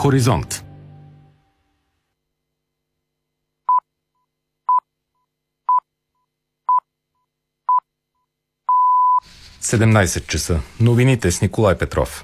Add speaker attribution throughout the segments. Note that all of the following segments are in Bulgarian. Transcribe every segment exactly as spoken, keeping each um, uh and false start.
Speaker 1: Хоризонт. седемнайсет часа. Новините с Николай Петров.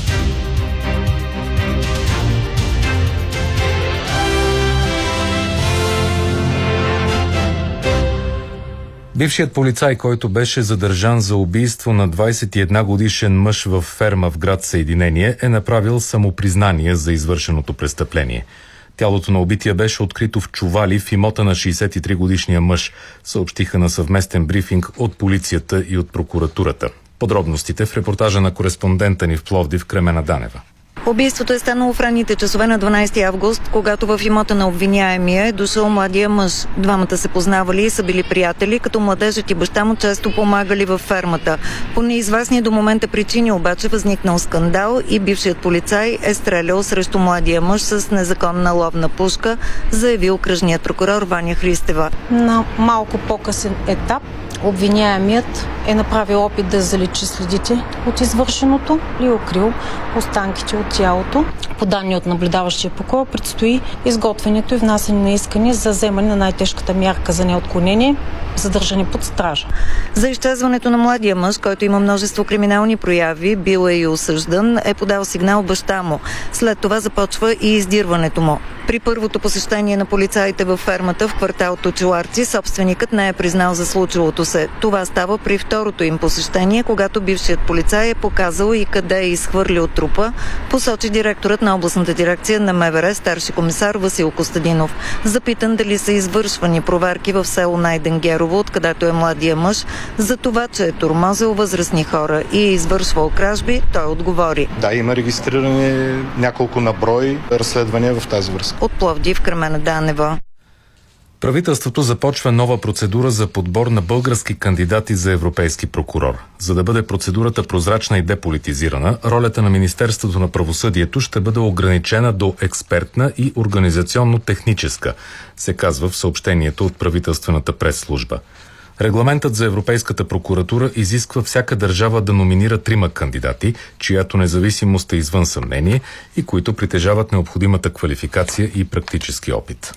Speaker 1: Бившият полицай, който беше задържан за убийство на двайсет и една годишен мъж в ферма в град Съединение, е направил самопризнание за извършеното престъпление. Тялото на убития беше открито в чували в имота на шейсет и три годишния мъж, съобщиха на съвместен брифинг от полицията и от прокуратурата. Подробностите в репортажа на кореспондента ни в Пловдив Кремена Данева.
Speaker 2: Убийството е станало в ранните часове на дванайсети август, когато в имота на обвиняемия е дошъл младия мъж. Двамата се познавали и са били приятели, като младежът и баща му често помагали във фермата. По неизвестни до момента причини обаче възникнал скандал и бившият полицай е стрелял срещу младия мъж с незаконна ловна пушка, заяви окръжният прокурор Ваня Христева.
Speaker 3: На малко по-късен етап обвиняемият е направил опит да заличи следите от извършеното и укрил останките от тялото. По данни от наблюдаващия прокурор предстои изготвянето и внасяне на искания за вземане на най-тежката мярка за неотклонение, задържане под стража.
Speaker 2: За изчезването на младия мъж, който има множество криминални прояви, бил е и осъждан, е подал сигнал баща му. След това започва и издирването му. При първото посещение на полицаите във фермата в квартал Точиларци, собственикът не е признал за случилото се. Това става при второто им посещение, когато бившият полицай е показал и къде е изхвърлил трупа, посочи директорът на областната дирекция на МВР, старши комисар Васил Костадинов. Запитан дали са извършвани проверки в село Найденгерово, откъдето е младия мъж, за това, че е тормозил възрастни хора и е извършвал кражби, той отговори.
Speaker 4: Да, има регистрирани няколко на брой разследвания в тази връзка.
Speaker 2: От Пловдив Кремена Данева.
Speaker 1: Правителството започва нова процедура за подбор на български кандидати за европейски прокурор. За да бъде процедурата прозрачна и деполитизирана, ролята на Министерството на правосъдието ще бъде ограничена до експертна и организационно-техническа, се казва в съобщението от правителствената пресслужба. Регламентът за Европейската прокуратура изисква всяка държава да номинира трима кандидати, чиято независимост е извън съмнение и които притежават необходимата квалификация и практически опит.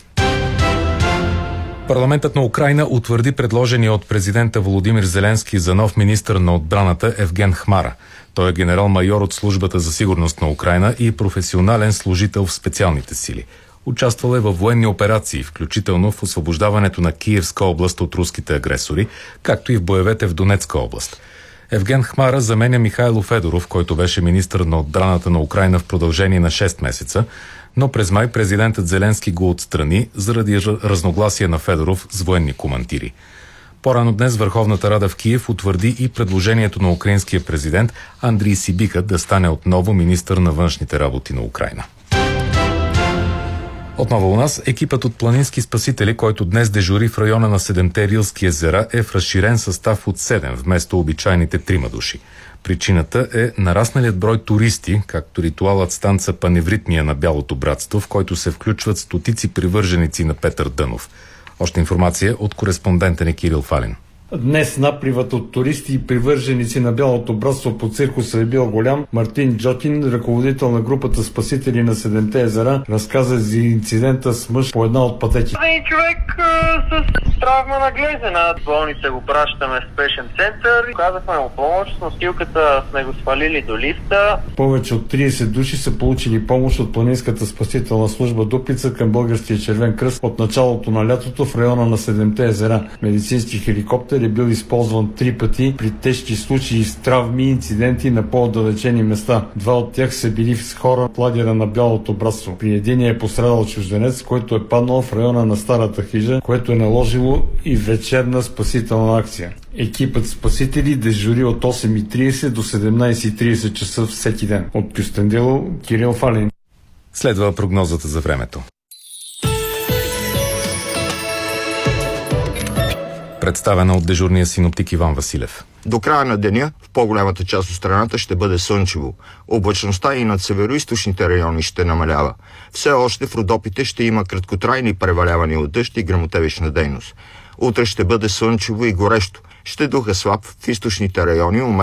Speaker 1: Парламентът на Украйна утвърди предложения от президента Володимир Зеленски за нов министър на отбраната Евген Хмара. Той е генерал-майор от Службата за сигурност на Украйна и професионален служител в специалните сили. Участвал е във военни операции, включително в освобождаването на Киевска област от руските агресори, както и в боевете в Донецка област. Евген Хмара заменя Михайло Федоров, който беше министър на отбраната на Украйна в продължение на шест месеца, но през май президентът Зеленски го отстрани заради разногласие на Федоров с военни командири. По-рано днес Върховната рада в Киев утвърди и предложението на украинския президент Андрий Сибиха да стане отново министър на външните работи на Украйна. Отново у нас екипът от планински спасители, който днес дежури в района на седемте Рилски езера, е в разширен състав от седем, вместо обичайните трима души. Причината е нарасналият брой туристи, както ритуалът с танца Паневритмия на Бялото братство, в който се включват стотици привърженици на Петър Дънов. Още информация от кореспондента ни Кирил Фалин.
Speaker 5: Днес напливът от туристи и привърженици на Бялото братство по циркуса е бил голям. Мартин Джотин, ръководител на групата спасители на седемте езера, разказа за инцидента с мъж по една от пътеките.
Speaker 6: Един човек а, с травма на глезена. Болница го пращаме в спешен център. Казахме му помощ, но стилката сме го свалили до лифта.
Speaker 5: Повече от трийсет души са получили помощ от планинската спасителна служба Дупница към Българския червен кръст от началото на лятото в района на седемте езера. Медицински хеликоптер е бил използван три пъти при тежки случаи с травми и инциденти на по-отдалечени места. Два от тях са били с хора в лагера на Бялото братство. При единия е пострадал чужденец, който е паднал в района на старата хижа, което е наложило и вечерна спасителна акция. Екипът спасители дежури от осем и трийсет до седемнайсет и трийсет часа всеки ден. От Кюстендило, Кирил Фалин.
Speaker 1: Следва прогнозата за времето. Представена от дежурния синоптик Иван Василев.
Speaker 7: До края на деня в по-голямата част от страната ще бъде слънчево. Облачността и над североизточните райони ще намалява. Все още в Родопите ще има краткотрайни превалявания от дъжд и гръмотевична дейност. Утре ще бъде слънчево и горещо. Ще духа слаб в източните райони,